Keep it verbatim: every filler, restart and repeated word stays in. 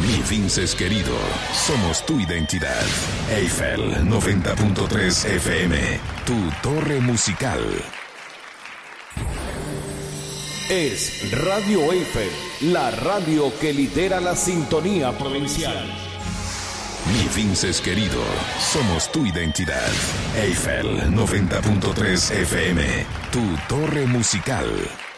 Mi Vinces querido, somos tu identidad. Eiffel noventa punto tres F M, tu torre musical. Es Radio Eiffel, la radio que lidera la sintonía provincial. Mi Vinces querido, somos tu identidad. Eiffel noventa punto tres F M, tu torre musical.